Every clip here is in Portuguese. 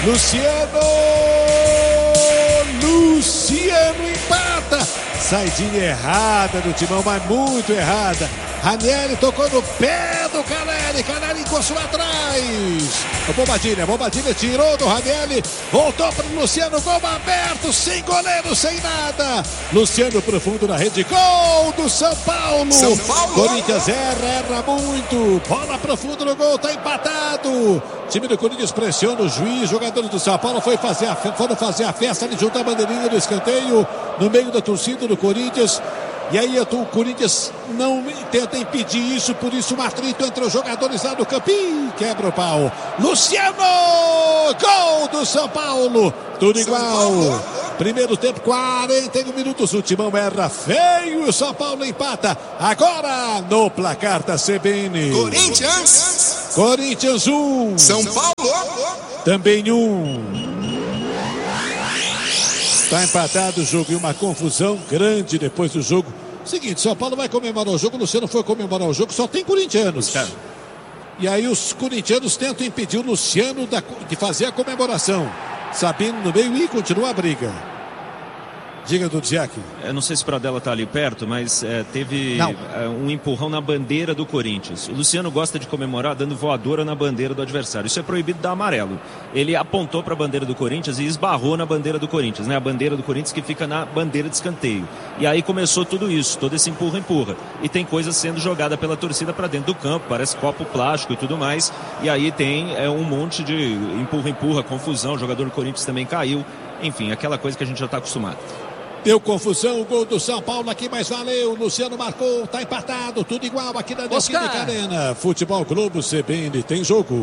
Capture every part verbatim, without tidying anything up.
Luciano! Luciano empata! Saidinha errada do Timão, mas muito errada. Ranieri tocou no pé do Caleri, Caleri encostou atrás. O Bobadilha, Bobadilha tirou do Ranieri, voltou para o Luciano, gol aberto, sem goleiro, sem nada. Luciano pro fundo da rede, gol do São Paulo. São Paulo. Corinthians erra, erra muito. Bola pro fundo do gol, tá empatado. Time do Corinthians pressiona o juiz, jogadores do São Paulo foi fazer a, foram fazer a festa ali junto à bandeirinha do escanteio, no meio da torcida do Corinthians. E aí o Corinthians não tenta impedir isso, por isso um atrito entre os jogadores lá do campo. Ih, quebra o pau. Luciano! Gol do São Paulo! Tudo igual. Primeiro tempo, quarenta e um minutos. O Timão erra feio e o São Paulo empata. Agora no placar da C B N. Corinthians! Corinthians um. São Paulo! Também um. Está empatado o jogo e uma confusão grande depois do jogo. Seguinte, São Paulo vai comemorar o jogo, o Luciano foi comemorar o jogo, só tem corintianos. Cara. E aí os corintianos tentam impedir o Luciano da, de fazer a comemoração. Sabino no meio e continua a briga. Diga, do Dziak. Eu não sei se o Pradella está ali perto, mas é, teve é, um empurrão na bandeira do Corinthians. O Luciano gosta de comemorar dando voadora na bandeira do adversário. Isso é proibido dar amarelo. Ele apontou para a bandeira do Corinthians e esbarrou na bandeira do Corinthians, né? A bandeira do Corinthians que fica na bandeira de escanteio. E aí começou tudo isso, todo esse empurra-empurra. E tem coisa sendo jogada pela torcida para dentro do campo, parece copo plástico e tudo mais. E aí tem é, um monte de empurra-empurra, confusão. O jogador do Corinthians também caiu. Enfim, aquela coisa que a gente já está acostumado. Deu confusão, o gol do São Paulo aqui, mas valeu. Luciano marcou, tá empatado, tudo igual aqui na Neoquímica Arena. Futebol Clube C B N tem jogo.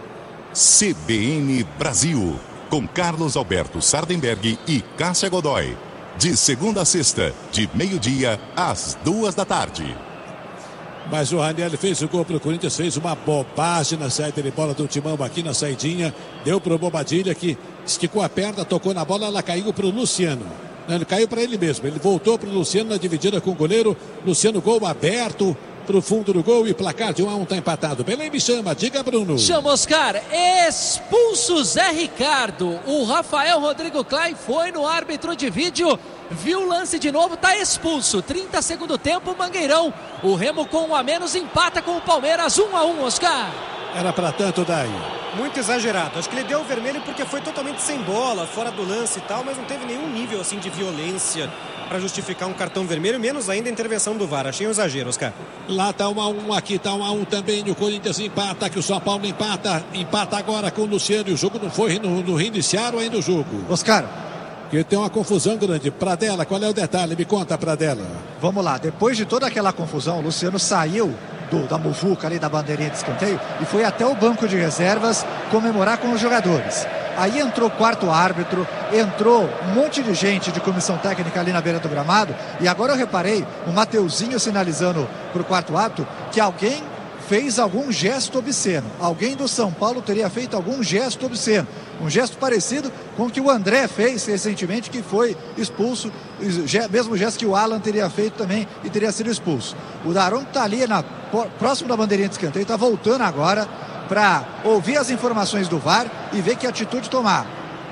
C B N Brasil, com Carlos Alberto Sardenberg e Cássia Godoy. De segunda a sexta, de meio-dia às duas da tarde. Mas o Ranieri fez o gol pro Corinthians, fez uma bobagem na saída de bola do Timão aqui na saidinha. Deu pro Bobadilha que esticou a perna, tocou na bola, ela caiu pro Luciano. Ele caiu para ele mesmo, ele voltou para o Luciano na dividida com o goleiro. Luciano, gol aberto para o fundo do gol e placar de um a um está empatado. Belém me chama, diga, Bruno. Chama, Oscar. Expulso Zé Ricardo. O Rafael Rodrigo Klein foi no árbitro de vídeo, viu o lance de novo, está expulso. trinta segundo tempo, Mangueirão. O Remo com um a menos empata com o Palmeiras, um a um, Oscar. Era para tanto, Dai. Muito exagerado. Acho que ele deu o vermelho porque foi totalmente sem bola, fora do lance e tal, mas não teve nenhum nível assim de violência para justificar um cartão vermelho, menos ainda a intervenção do V A R. Achei um exagero, Oscar. Lá tá um a um, aqui tá um a um também. O Corinthians empata, que o São Paulo empata. Empata agora com o Luciano e o jogo não foi, no, no reiniciaram ainda o jogo. Oscar. Que tem uma confusão grande. Pradella, qual é o detalhe? Me conta, Pradella. Vamos lá, depois de toda aquela confusão, o Luciano saiu Do, da muvuca ali da bandeirinha de escanteio e foi até o banco de reservas comemorar com os jogadores. Aí entrou o quarto árbitro, entrou um monte de gente de comissão técnica ali na beira do gramado e agora eu reparei o Mateuzinho sinalizando para o quarto árbitro que alguém fez algum gesto obsceno. Alguém do São Paulo teria feito algum gesto obsceno. Um gesto parecido com o que o André fez recentemente, que foi expulso, mesmo gesto que o Alan teria feito também e teria sido expulso. O Daronco está ali na, próximo da bandeirinha de escanteio, está voltando agora para ouvir as informações do V A R e ver que atitude tomar.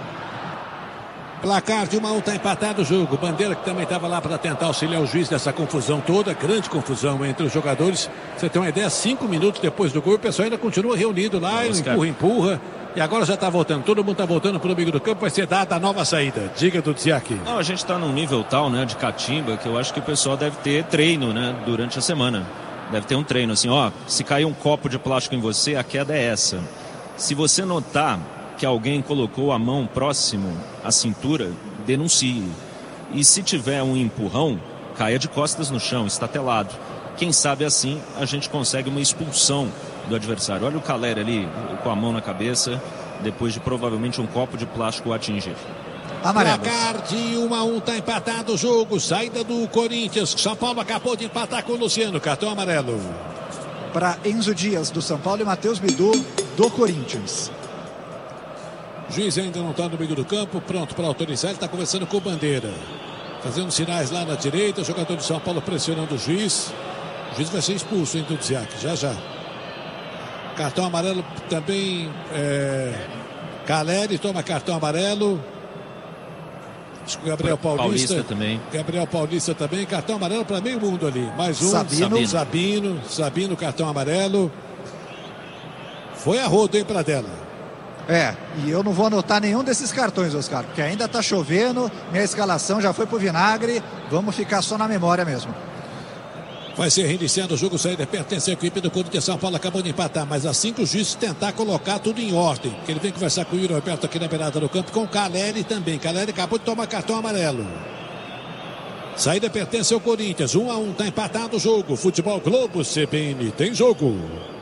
Placar de um a um, está empatado o jogo. Bandeira que também estava lá para tentar auxiliar o juiz dessa confusão toda, grande confusão entre os jogadores. Você tem uma ideia, cinco minutos depois do gol, o pessoal ainda continua reunido lá, empurra, empurra. E agora já está voltando, todo mundo está voltando para o meio do campo, vai ser dada a nova saída. Diga, do Dziak. Não, a gente está num nível tal, né, de catimba, que eu acho que o pessoal deve ter treino, né, durante a semana. Deve ter um treino, assim, ó, se cair um copo de plástico em você, a queda é essa. Se você notar que alguém colocou a mão próximo à cintura, denuncie. E se tiver um empurrão, caia de costas no chão, estatelado. Quem sabe assim a gente consegue uma expulsão do adversário. Olha o Caleri ali com a mão na cabeça, depois de provavelmente um copo de plástico atingir. Amarelo. Placar de um a um, está empatado o jogo. Saída do Corinthians. São Paulo acabou de empatar com o Luciano. Cartão amarelo. Para Enzo Dias do São Paulo e Matheus Bidu do Corinthians. O juiz ainda não está no meio do campo, pronto para autorizar. Ele está conversando com o Bandeira, fazendo sinais lá na direita. O jogador de São Paulo pressionando o juiz. O juiz vai ser expulso, hein, do Dziak, já já. Cartão amarelo também é, Caleri toma cartão amarelo. Acho que o Gabriel Paulista, Paulista também. Gabriel Paulista também, cartão amarelo para meio mundo ali. Mais um, Sabino. Sabino, Sabino, Sabino, cartão amarelo. Foi a rodo, hein, Pradella? É, e eu não vou anotar nenhum desses cartões, Oscar, porque ainda tá chovendo, minha escalação já foi pro vinagre, vamos ficar só na memória mesmo. Vai ser reiniciando o jogo, saída pertence à equipe do Corinthians. São Paulo acabou de empatar, mas assim que o juiz tentar colocar tudo em ordem, que ele vem conversar com o Yuri Alberto aqui na beirada do campo, com o Caleri também. Caleri acabou de tomar cartão amarelo. Saída pertence ao Corinthians, um a um, tá empatado o jogo. Futebol Globo, C B N, tem jogo.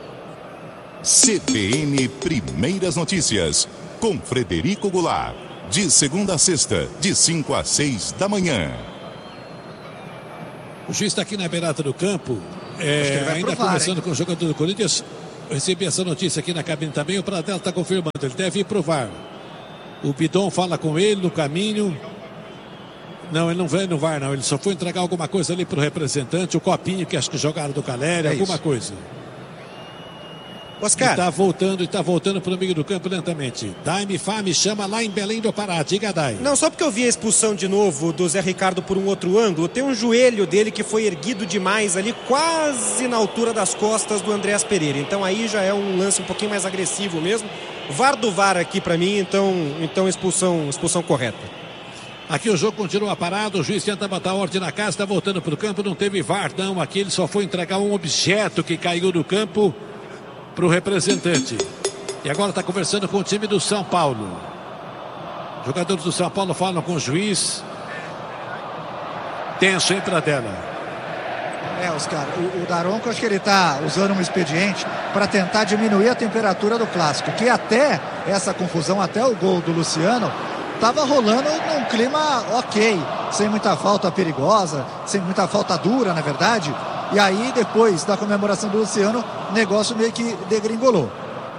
C B N Primeiras Notícias, com Frederico Goulart, de segunda a sexta, de cinco às seis da manhã. O juiz está aqui na beirada do campo, é, ainda provar, conversando hein? com o jogador do Corinthians. Eu recebi essa notícia aqui na cabine também, o Pradella está confirmando, ele deve ir provar. O Bidon fala com ele no caminho. Não, ele não vai no V A R não, ele só foi entregar alguma coisa ali para o representante, o copinho que acho que jogaram do Caleri, é alguma isso. coisa. Oscar. Está voltando, está voltando para o meio do campo lentamente. Daime Fá me chama lá em Belém do Pará. Diga, Dai. Não, só porque eu vi a expulsão de novo do Zé Ricardo por um outro ângulo. Tem um joelho dele que foi erguido demais ali, quase na altura das costas do Andréas Pereira. Então aí já é um lance um pouquinho mais agressivo mesmo. V A R do V A R aqui para mim, então, então expulsão, expulsão correta. Aqui o jogo continua parado, o juiz tenta botar ordem na casa, está voltando para o campo, não teve V A R não. Aqui ele só foi entregar um objeto que caiu do campo para o representante. E agora está conversando com o time do São Paulo. Jogadores do São Paulo falam com o juiz. Tenso, hein, Pradella? É, Oscar, o, o Daronco, acho que ele está usando um expediente para tentar diminuir a temperatura do clássico, que até essa confusão, até o gol do Luciano, estava rolando num clima ok, sem muita falta perigosa, sem muita falta dura, na verdade. E aí, depois da comemoração do Luciano, o negócio meio que degringolou.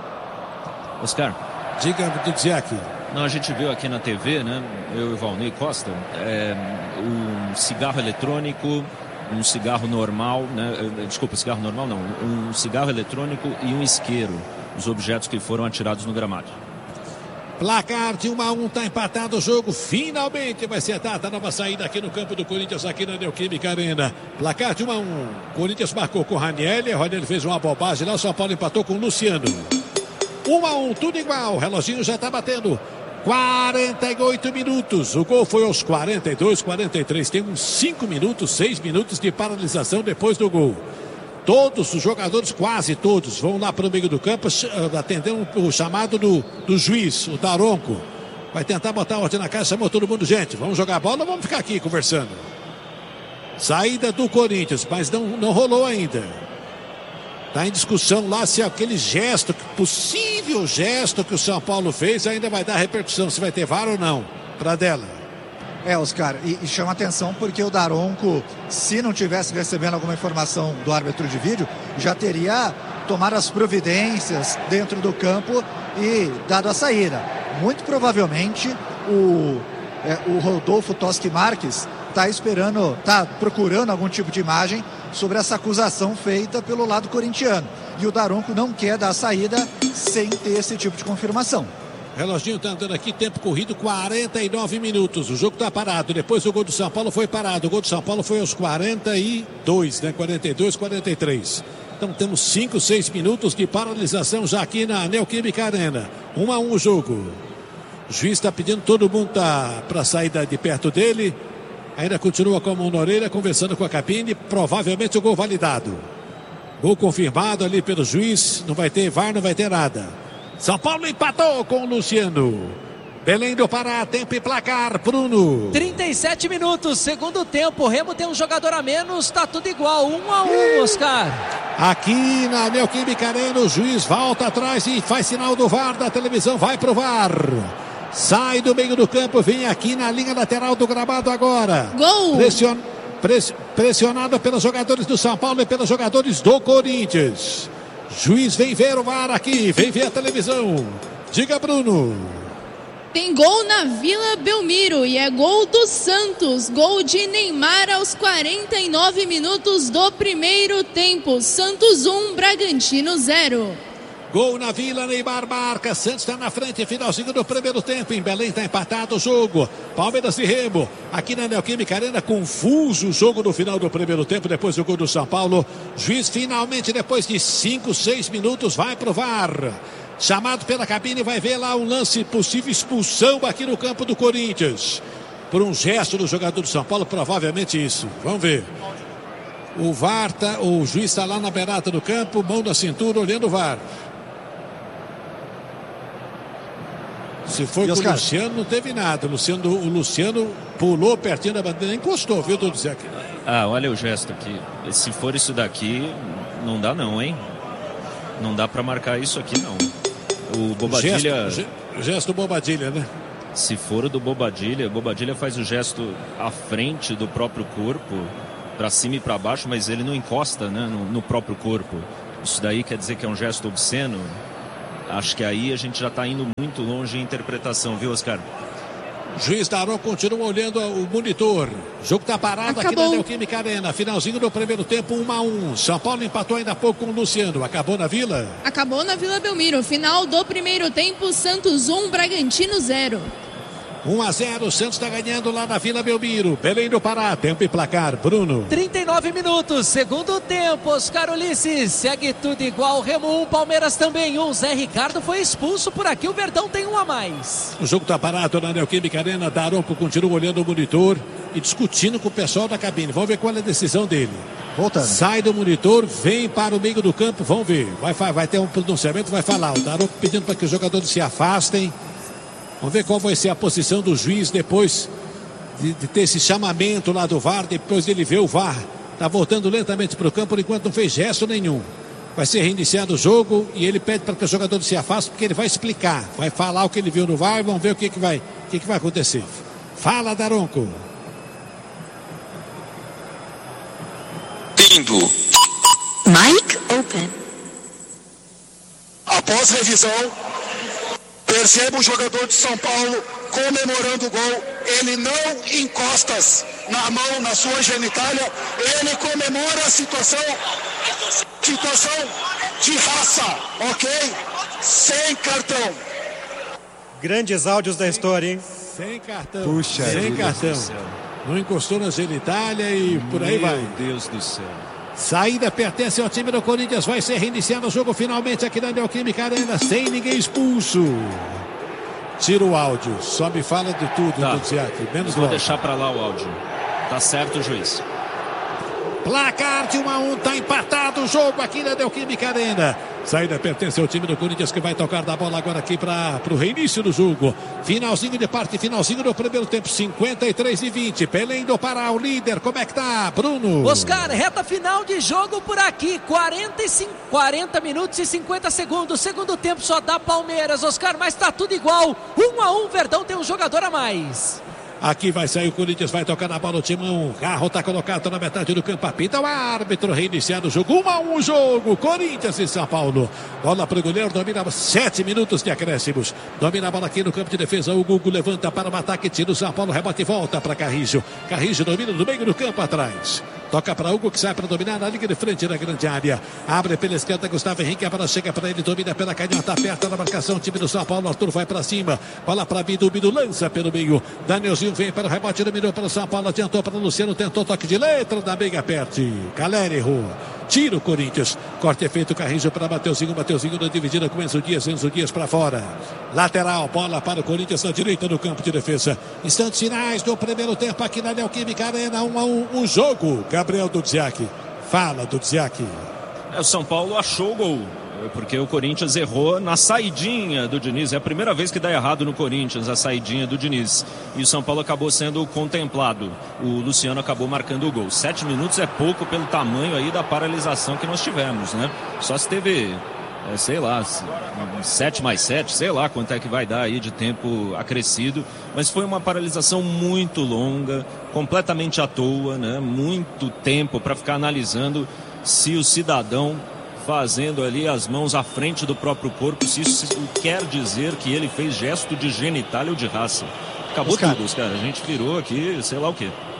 Oscar. Diga, Dudziak. Não, a gente viu aqui na T V, né? Eu e o Valnei Costa, é, um cigarro eletrônico, um cigarro normal, né? Desculpa, cigarro normal não. Um cigarro eletrônico e um isqueiro. Os objetos que foram atirados no gramado. Placar de um a um, tá empatado o jogo. Finalmente vai ser dada a nova saída aqui no campo do Corinthians, aqui na Neoquímica Arena. Placar de um a um. Corinthians marcou com o Ranieri. O Ranieri fez uma bobagem lá. O São Paulo empatou com o Luciano. um a um, tudo igual. O reloginho já tá batendo. quarenta e oito minutos. O gol foi aos quarenta e dois, quarenta e três. Tem uns cinco minutos, seis minutos de paralisação depois do gol. Todos os jogadores, quase todos, vão lá para o meio do campo, atendendo o chamado do, do juiz, o Daronco. Vai tentar botar a ordem na casa, chamou todo mundo. Gente, vamos jogar a bola ou vamos ficar aqui conversando? Saída do Corinthians, mas não, não rolou ainda. Está em discussão lá se aquele gesto, possível gesto que o São Paulo fez, ainda vai dar repercussão, se vai ter V A R ou não. Pradella. É, Oscar, e, e chama atenção porque o Daronco, se não tivesse recebendo alguma informação do árbitro de vídeo, já teria tomado as providências dentro do campo e dado a saída. Muito provavelmente o, é, o Rodolfo Toschi Marques está esperando, está procurando algum tipo de imagem sobre essa acusação feita pelo lado corintiano. E o Daronco não quer dar a saída sem ter esse tipo de confirmação. Reloginho está andando aqui, tempo corrido, quarenta e nove minutos. O jogo está parado. Depois o gol do São Paulo foi parado. O gol do São Paulo foi aos quarenta e dois, né? quarenta e dois, quarenta e três. Então temos cinco, seis minutos de paralisação já aqui na Neoquímica Arena. um a um o jogo. O juiz está pedindo, todo mundo tá para sair de perto dele. Ainda continua com a mão na orelha, conversando com a cabine. Provavelmente o gol validado. Gol confirmado ali pelo juiz. Não vai ter V A R, não vai ter nada. São Paulo empatou com o Luciano. Belém do Pará, tempo e placar, Bruno. trinta e sete minutos, segundo tempo. O Remo tem um jogador a menos, tá tudo igual. um a um, Oscar. Aqui na Neoquímica Arena, o juiz volta atrás e faz sinal do V A R da televisão. Vai pro V A R. Sai do meio do campo, vem aqui na linha lateral do gramado agora. Gol! Pression... Pres... Pressionado pelos jogadores do São Paulo e pelos jogadores do Corinthians. Juiz vem ver o V A R aqui, vem ver a televisão. Diga, Bruno. Tem gol na Vila Belmiro e é gol do Santos. Gol de Neymar aos quarenta e nove minutos do primeiro tempo. Santos um, Bragantino zero. Gol na Vila, Neymar marca. Santos está na frente, finalzinho do primeiro tempo. Em Belém está empatado o jogo. Palmeiras e Remo. Aqui na Neoquímica Arena, confuso o jogo no final do primeiro tempo. Depois do gol do São Paulo. Juiz finalmente, depois de cinco, seis minutos, vai pro V A R. Chamado pela cabine, vai ver lá um lance, possível expulsão aqui no campo do Corinthians. Por um gesto do jogador do São Paulo, provavelmente isso. Vamos ver. O V A R, tá, o juiz está lá na beirada do campo, mão na cintura, olhando o V A R. Se foi com o Luciano, não teve nada. O Luciano, o Luciano pulou pertinho da bandeira, encostou, viu, Dudu Zé? Ah, olha o gesto aqui. Se for isso daqui, não dá não, hein? Não dá pra marcar isso aqui, não. O Bobadilha... Gesto, gesto Bobadilha, né? Se for o do Bobadilha, Bobadilha faz o gesto à frente do próprio corpo, pra cima e pra baixo, mas ele não encosta, né, no, no próprio corpo. Isso daí quer dizer que é um gesto obsceno? Acho que aí a gente já está indo muito longe em interpretação, viu, Oscar? Juiz Daron continua olhando o monitor. O jogo está parado. Acabou. Aqui na Neoquímica Arena. Finalzinho do primeiro tempo, um a um. São Paulo empatou ainda há pouco com o Luciano. Acabou na Vila? Acabou na Vila Belmiro. Final do primeiro tempo, Santos um, Bragantino zero. um a zero, o Santos está ganhando lá na Vila Belmiro. Belém do Pará, tempo e placar, Bruno. trinta e nove minutos, segundo tempo, Oscar Ulisses, segue tudo igual, Remo um, Palmeiras também um, Zé Ricardo foi expulso por aqui, o Verdão tem um a mais. O jogo está parado na Neoquímica Arena, Daronco continua olhando o monitor e discutindo com o pessoal da cabine, vamos ver qual é a decisão dele. Voltando. Sai do monitor, vem para o meio do campo, vamos ver, vai, vai ter um pronunciamento, vai falar, o Daronco pedindo para que os jogadores se afastem. Vamos ver qual vai ser a posição do juiz depois de, de ter esse chamamento lá do V A R, depois dele ver o V A R. Está voltando lentamente para o campo, por enquanto não fez gesto nenhum. Vai ser reiniciado o jogo e ele pede para que os jogadores se afastem, porque ele vai explicar, vai falar o que ele viu no V A R, vamos ver o que, que, vai, o que, que vai acontecer. Fala, Daronco. Lindo. Mic open. Após revisão, percebo o jogador de São Paulo comemorando o gol. Ele não encosta na mão, na sua genitália. Ele comemora a situação, situação de raça, ok? Sem cartão. Grandes áudios da história, hein? Sem cartão. Puxa, sem cartão. Não encostou na genitália e por aí Meu vai. Meu Deus do céu. Saída pertence ao time do Corinthians. Vai ser reiniciado o jogo finalmente aqui na Neoquímica Arena, sem ninguém expulso. Tira o áudio. Só me fala de tudo, tá. do menos Vou logo. deixar pra lá o áudio. Tá certo, juiz. Placar de um a um, tá empatado o jogo aqui na Neoquímica Arena. Saída pertence ao time do Corinthians, que vai tocar da bola agora aqui para o reinício do jogo. Finalzinho de parte, finalzinho do primeiro tempo, cinquenta e três e vinte. Belém do Pará, o líder, como é que tá, Bruno? Oscar, reta final de jogo por aqui, quarenta, e cinco, quarenta minutos e cinquenta segundos. Segundo tempo só dá Palmeiras, Oscar, mas tá tudo igual. Um a um, Verdão tem um jogador a mais. Aqui vai sair o Corinthians, vai tocar na bola o Timão. Carro está colocado na metade do campo. Apita o árbitro, reiniciado o jogo. Um a um jogo. Corinthians e São Paulo. Bola para o goleiro, domina sete minutos de acréscimos. Domina a bola aqui no campo de defesa. O Gugu levanta para o ataque, tira o São Paulo, rebate e volta para Carrijo. Carrijo domina no meio do campo atrás. Toca para Hugo, que sai para dominar na linha de frente da grande área. Abre pela esquerda, Gustavo Henrique. A bola chega para ele, domina pela canhota, aperta na marcação. O time do São Paulo, Arthur vai para cima. Bola para Bidu, Bidu lança pelo meio. Danielzinho vem para o rebote, dominou para o São Paulo, adiantou para o Luciano, tentou toque de letra da Mega Perte. Caleri errou. Tira o Corinthians. Corte é feito, Carrijo para Mateuzinho. Mateuzinho na dividida com Enzo Dias. Enzo Dias para fora. Lateral, bola para o Corinthians na direita do campo de defesa. Instantes finais do primeiro tempo aqui na Neoquímica Arena. Um a um, um jogo. Gabriel Dudziak. Fala, Dudziak. É, o São Paulo achou o gol, porque o Corinthians errou na saidinha do Diniz. É a primeira vez que dá errado no Corinthians, a saidinha do Diniz. E o São Paulo acabou sendo contemplado. O Luciano acabou marcando o gol. Sete minutos é pouco pelo tamanho aí da paralisação que nós tivemos, né? Só se teve, é, sei lá, sete mais sete, sei lá quanto é que vai dar aí de tempo acrescido. Mas foi uma paralisação muito longa, completamente à toa, né? Muito tempo para ficar analisando se o cidadão fazendo ali as mãos à frente do próprio corpo, se isso quer dizer que ele fez gesto de genitália ou de raça. Acabou Oscar. Tudo, Oscar. A gente virou aqui, sei lá o quê.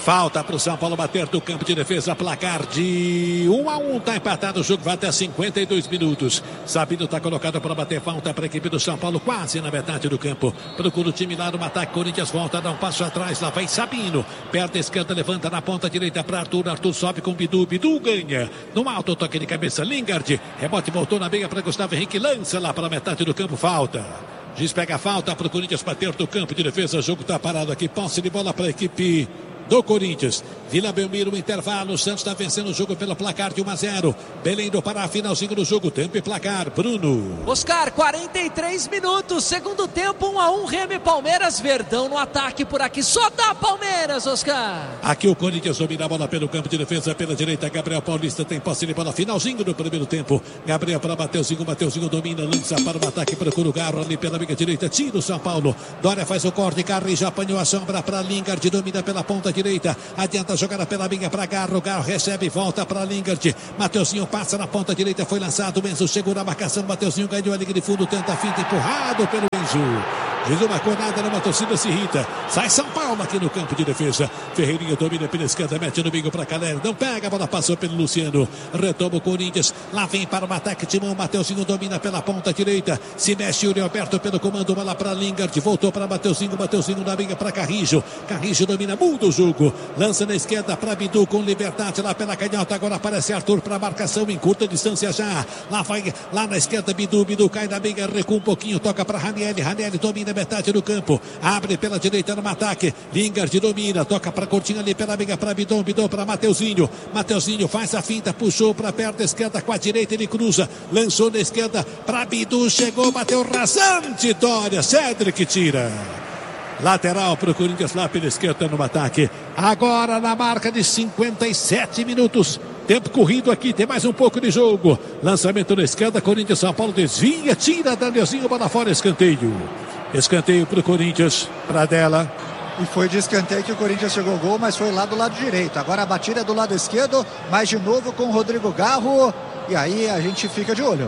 Falta para o São Paulo bater do campo de defesa, placar de um a um, está empatado, o jogo vai até cinquenta e dois minutos. Sabino está colocado para bater falta para a equipe do São Paulo, quase na metade do campo. Procura o time lá no ataque, Corinthians volta, dá um passo atrás, lá vai Sabino. Perna esquerda, levanta na ponta direita para Arthur, Arthur sobe com Bidu, Bidu ganha. No alto, toque de cabeça, Lingard, rebote voltou na meia para Gustavo Henrique, lança lá para a metade do campo, falta. Diz pega a falta para o Corinthians bater do campo de defesa, o jogo está parado aqui, posse de bola para a equipe do Corinthians. Vila Belmiro, no intervalo, o Santos está vencendo o jogo pelo placar de um a zero. Belém do Pará, finalzinho do jogo, tempo e placar, Bruno. Oscar, quarenta e três minutos, segundo tempo, um a um, Remo e Palmeiras, Verdão no ataque por aqui, só dá Palmeiras, Oscar. Aqui o Corinthians domina a bola pelo campo de defesa, pela direita, Gabriel Paulista tem posse de bola, finalzinho do primeiro tempo. Gabriel para Mateuzinho, Mateuzinho domina, lança para o ataque, procura o Garro ali pela amiga direita, tira o São Paulo. Dória faz o corte, Carrillo apanhou a sombra para Lingard, domina pela ponta direita, adianta a jogada pela minha para Garro, Garro recebe, volta para Lingard, Mateuzinho passa na ponta direita, foi lançado, Enzo segura a marcação, Mateuzinho ganhou a linha de fundo, tenta a finta, empurrado pelo Enzo. Diz uma cornada numa torcida, se irrita. Sai São Paulo aqui no campo de defesa. Ferreirinha domina pela esquerda, mete no bingo para Caleri. Não pega, a bola passou pelo Luciano. Retoma o Corinthians. Lá vem para o ataque. Timão, Mateuzinho domina pela ponta direita. Se mexe Yuri Alberto pelo comando. Bola para Lingard. Voltou para Mateuzinho. Mateuzinho na binga para Carrillo. Carrillo domina, muda o jogo. Lança na esquerda para Bidu com liberdade lá pela canhota. Agora aparece Arthur para marcação em curta distância já. Lá vai, lá na esquerda Bidu. Bidu cai na binga, recua um pouquinho. Toca para Ranieri. Ranieri domina metade do campo, abre pela direita no ataque, Lingard domina, toca para Coutinho ali pela amiga para Bidon, Bidon para Mateuzinho, Mateuzinho faz a finta, puxou para a perna esquerda com a direita, ele cruza, lançou na esquerda para Bidu, chegou, bateu rasante, Dória, Cedric tira. Lateral para o Corinthians lá pela esquerda no ataque. Agora na marca de cinquenta e sete minutos. Tempo corrido aqui, tem mais um pouco de jogo. Lançamento na esquerda, Corinthians, São Paulo desvia, tira, Danielzinho, bola fora, escanteio. Escanteio para o Corinthians, Pradella. E foi de escanteio que o Corinthians chegou ao gol, mas foi lá do lado direito. Agora a batida é do lado esquerdo, mas de novo com o Rodrigo Garro. E aí a gente fica de olho.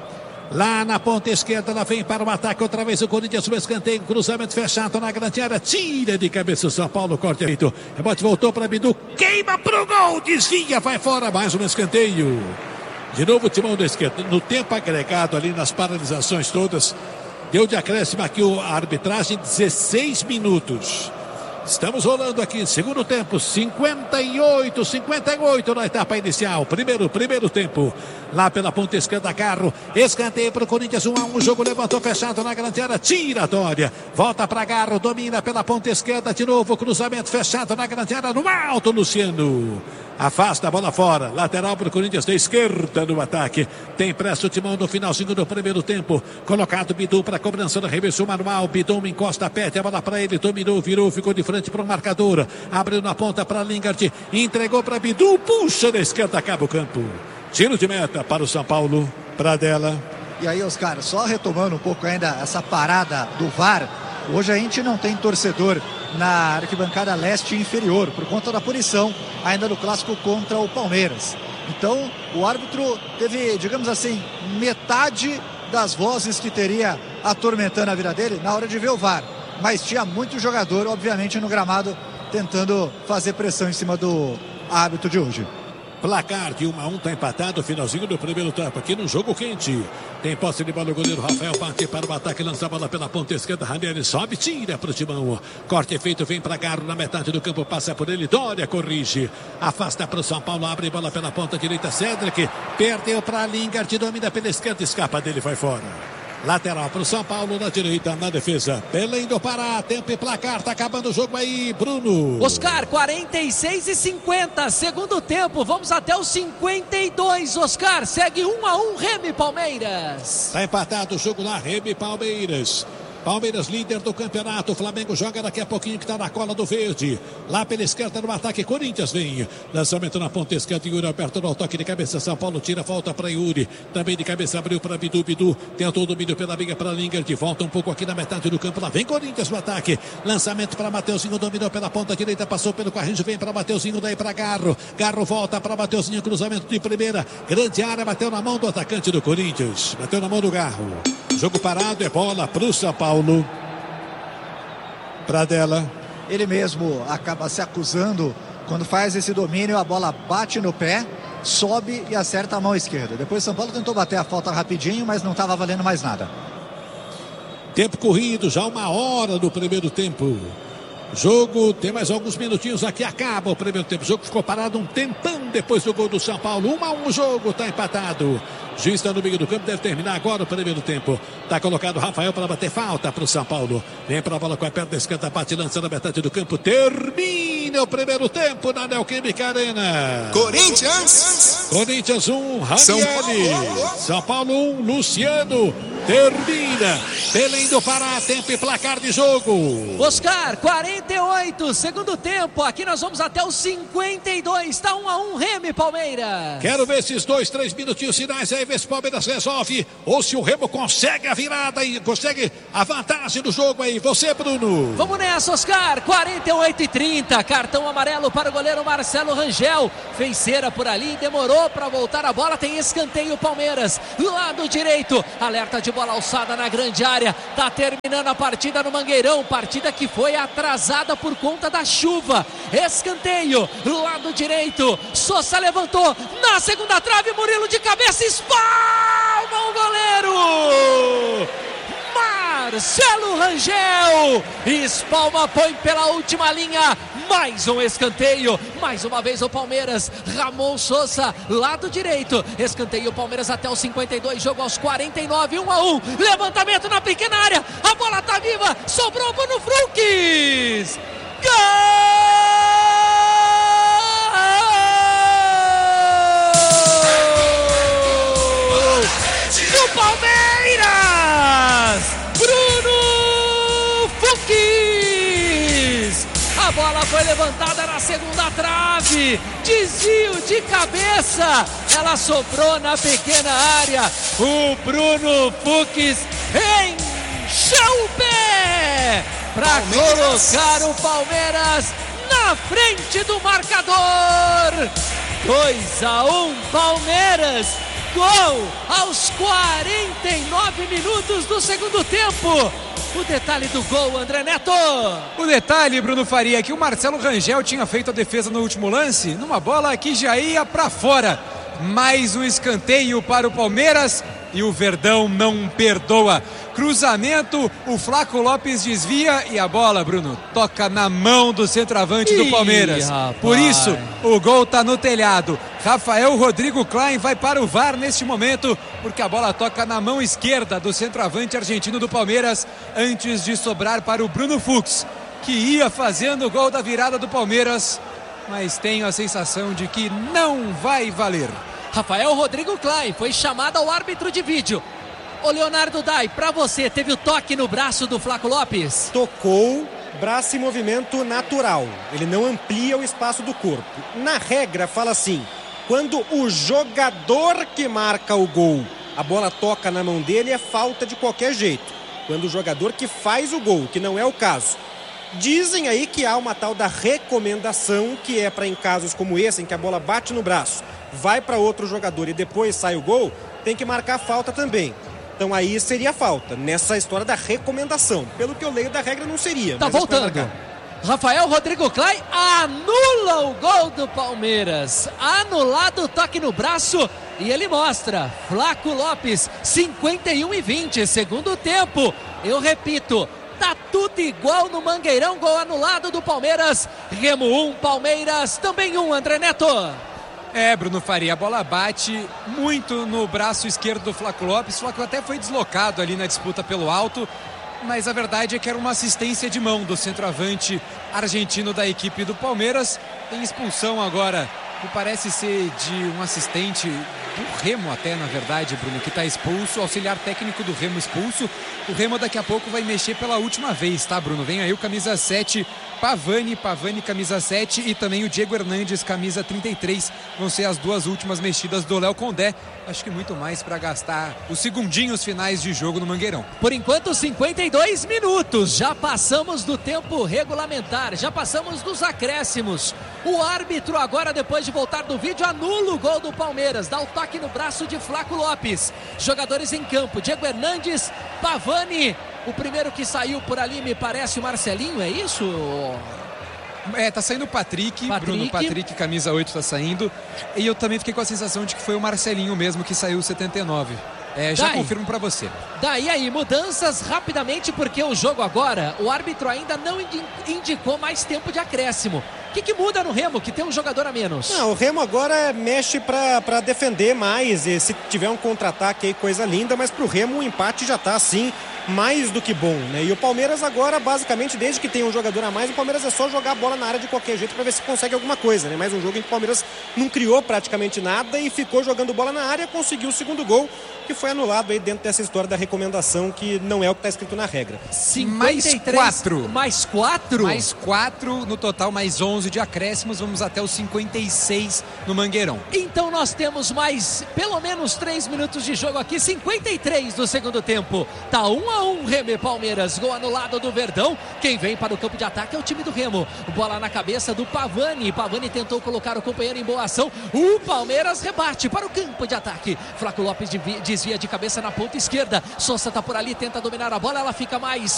Lá na ponta esquerda, ela vem para o ataque outra vez o Corinthians, o escanteio, cruzamento fechado na grande área, tira de cabeça o São Paulo, corte feito, rebote voltou para Bidu, queima pro gol, desvia, vai fora, mais um escanteio. De novo o timão da esquerda, no tempo agregado ali nas paralisações todas, deu de acréscimo aqui a arbitragem dezesseis minutos. Estamos rolando aqui, segundo tempo, cinquenta e oito, cinquenta e oito na etapa inicial. Primeiro, primeiro tempo. Lá pela ponta esquerda, Garro. Escanteio para o Corinthians, um a um. O jogo levantou fechado na grande área. Tira a Dória. Volta para Garro, domina pela ponta esquerda de novo. Cruzamento fechado na grande área. No alto, Luciano. Afasta a bola fora. Lateral para o Corinthians da esquerda no ataque. Tem pressa o timão no finalzinho do primeiro tempo. Colocado Bidu para cobrança do arremesso manual. Bidu encosta, pede a bola para ele. Dominou, virou, ficou de frente para o marcador. Abriu na ponta para Lingard. Entregou para Bidu. Puxa na esquerda, acaba o campo. Tiro de meta para o São Paulo. Pradella. E aí, Oscar, só retomando um pouco ainda essa parada do V A R. Hoje a gente não tem torcedor na arquibancada leste inferior, por conta da punição ainda do clássico contra o Palmeiras. Então, o árbitro teve, digamos assim, metade das vozes que teria atormentando a vida dele na hora de ver o V A R. Mas tinha muito jogador, obviamente, no gramado, tentando fazer pressão em cima do árbitro de hoje. Placar de um a um, está empatado, finalzinho do primeiro tempo aqui no jogo quente. Tem posse de bola o goleiro Rafael, parte para o ataque, lança a bola pela ponta esquerda, Ranieri sobe, tira para o timão. Corte feito, vem para Garro na metade do campo, passa por ele, Dória corrige. Afasta para o São Paulo, abre bola pela ponta direita, Cedric, perdeu para Lingard, domina pela esquerda, escapa dele, vai fora. Lateral para o São Paulo, na direita, na defesa. Belém do Pará, tempo e placar, tá acabando o jogo aí, Bruno. Oscar, quarenta e seis e cinquenta, segundo tempo, vamos até os cinquenta e dois, Oscar, segue um a um, Remo e Palmeiras. Tá empatado o jogo lá, Remo e Palmeiras. Palmeiras líder do campeonato, o Flamengo joga daqui a pouquinho que está na cola do verde. Lá pela esquerda no ataque, Corinthians vem. Lançamento na ponta esquerda, Yuri Alberto no toque de cabeça, São Paulo tira, volta para Yuri. Também de cabeça abriu para Bidu, Bidu tentou o domínio pela briga para Lingard, volta um pouco aqui na metade do campo, lá vem Corinthians no ataque. Lançamento para Mateuzinho, dominou pela ponta direita, passou pelo Carrinho, vem para Mateuzinho, daí para Garro. Garro volta para Mateuzinho, cruzamento de primeira, grande área, bateu na mão do atacante do Corinthians, bateu na mão do Garro. Jogo parado, é bola para o São Paulo. Pradella. Ele mesmo acaba se acusando Quando faz esse domínio, a bola bate no pé, sobe e acerta a mão esquerda. Depois São Paulo tentou bater a falta rapidinho, mas não estava valendo mais nada. Tempo corrido, já uma hora do primeiro tempo. Jogo, tem mais alguns minutinhos aqui, acaba o primeiro tempo. O jogo ficou parado um tempão depois do gol do São Paulo. Um a um o jogo, está empatado. O juiz está no meio do campo, deve terminar agora o primeiro tempo. Está colocado o Rafael para bater falta para o São Paulo. Vem para a bola com a perna esquerda, bate lançando a metade do campo. Termina o primeiro tempo na Neoquímica Arena. Corinthians. Corinthians um, Ranieri. São Paulo um, Luciano. Termina. Belém do Pará, tempo e placar de jogo. Oscar, quarenta e oito, segundo tempo. Aqui nós vamos até os cinquenta e dois. Está um a um, Remo e Palmeiras. Quero ver esses dois, três minutinhos finais aí, ver se o Palmeiras resolve ou se o Remo consegue a virada e consegue a vantagem do jogo aí. Você, Bruno. Vamos nessa, Oscar. quarenta e oito e trinta. Cartão amarelo para o goleiro Marcelo Rangel. Fez cera por ali, demorou para voltar a bola. Tem escanteio Palmeiras. Lado direito. Alerta de bola alçada na grande área. Tá terminando a partida no Mangueirão. Partida que foi atrasada por conta da chuva. Escanteio. Lado direito. Sosa levantou. Na segunda trave, Murilo de cabeça. Espalma o goleiro. Marcelo Rangel. Espalma, põe pela última linha. Mais um escanteio. Mais uma vez o Palmeiras. Ramon Sosa, lado direito. Escanteio Palmeiras até os cinquenta e dois. Jogo aos quarenta e nove. um a um. Levantamento na pequena área. A bola tá viva. Sobrou Bruno Fruques. Gol! Do Palmeiras! Bruno Fruques! A bola foi levantada na segunda trave. Desvio de cabeça. Ela sobrou na pequena área. O Bruno Fruques encheu o pé para colocar o Palmeiras na frente do marcador. dois a um Palmeiras. Gol aos quarenta e nove minutos do segundo tempo. O detalhe do gol, André Neto. O detalhe, Bruno Faria, é que o Marcelo Rangel tinha feito a defesa no último lance, numa bola que já ia para fora. Mais um escanteio para o Palmeiras e o Verdão não perdoa. Cruzamento, o Flaco Lopes desvia e a bola, Bruno, toca na mão do centroavante Ih, do Palmeiras. Rapaz. Por isso, o gol tá no telhado. Rafael Rodrigo Klein vai para o V A R neste momento, porque a bola toca na mão esquerda do centroavante argentino do Palmeiras, antes de sobrar para o Bruno Fux, que ia fazendo o gol da virada do Palmeiras, mas tenho a sensação de que não vai valer. Rafael Rodrigo Klein foi chamado ao árbitro de vídeo. Ô Leonardo Dai, pra você, teve o toque no braço do Flaco Lopes? Tocou, braço em movimento natural. Ele não amplia o espaço do corpo. Na regra, fala assim: quando o jogador que marca o gol, a bola toca na mão dele, é falta de qualquer jeito. Quando o jogador que faz o gol, que não é o caso. Dizem aí que há uma tal da recomendação, que é para em casos como esse, em que a bola bate no braço, vai para outro jogador e depois sai o gol, tem que marcar falta também. Então aí seria falta, nessa história da recomendação. Pelo que eu leio da regra, não seria. Tá voltando. Rafael Rodrigo Klein anula o gol do Palmeiras. Anulado o toque no braço e ele mostra. Flaco Lopes, cinquenta e um e vinte, segundo tempo. Eu repito, tá tudo igual no Mangueirão. Gol anulado do Palmeiras. Remo um, Palmeiras também um, André Neto. É, Bruno Faria, a bola bate muito no braço esquerdo do Flaco Lopes. O Flaco até foi deslocado ali na disputa pelo alto, mas a verdade é que era uma assistência de mão do centroavante argentino da equipe do Palmeiras. Tem expulsão agora, que parece ser de um assistente do Remo até, na verdade, Bruno, que está expulso, o auxiliar técnico do Remo expulso. O Remo daqui a pouco vai mexer pela última vez, tá, Bruno? Vem aí o camisa sete, Pavani, Pavani camisa sete e também o Diego Hernandes camisa trinta e três. Vão ser as duas últimas mexidas do Léo Condé. Acho que muito mais para gastar os segundinhos finais de jogo no Mangueirão. Por enquanto, cinquenta e dois minutos. Já passamos do tempo regulamentar, já passamos dos acréscimos. O árbitro agora, depois de voltar do vídeo, anula o gol do Palmeiras. Dá o toque no braço de Flaco Lopes. Jogadores em campo: Diego Hernandes, Pavani. O primeiro que saiu por ali me parece o Marcelinho, é isso? É, tá saindo o Patrick, Patrick. Bruno Patrick, camisa oito, tá saindo. E eu também fiquei com a sensação de que foi o Marcelinho mesmo que saiu setenta e nove. É, já Daí. confirmo pra você. Daí aí, mudanças rapidamente, porque o jogo agora, o árbitro ainda não indicou mais tempo de acréscimo. O que, que muda no Remo, que tem um jogador a menos? Não, o Remo agora mexe pra, pra defender mais, e se tiver um contra-ataque aí, coisa linda, mas pro Remo o empate já tá assim, mais do que bom, né? E o Palmeiras agora, basicamente, desde que tem um jogador a mais, o Palmeiras é só jogar a bola na área de qualquer jeito pra ver se consegue alguma coisa, né? Mais um jogo em que o Palmeiras não criou praticamente nada e ficou jogando bola na área, conseguiu o segundo gol, que foi anulado aí dentro dessa história da recomendação, que não é o que está escrito na regra. Mais quatro. Mais quatro? Mais quatro no total, mais onze de acréscimos. Vamos até os cinquenta e seis no Mangueirão. Então nós temos mais pelo menos três minutos de jogo aqui, cinquenta e três do segundo tempo. Tá um a um, Remo e Palmeiras. Gol anulado do Verdão. Quem vem para o campo de ataque é o time do Remo. Bola na cabeça do Pavani. Pavani tentou colocar o companheiro em boa ação. O Palmeiras rebate para o campo de ataque. Flaco Lopes desvia de cabeça na ponta esquerda. Sousa tá por ali, tenta dominar a bola. Ela fica mais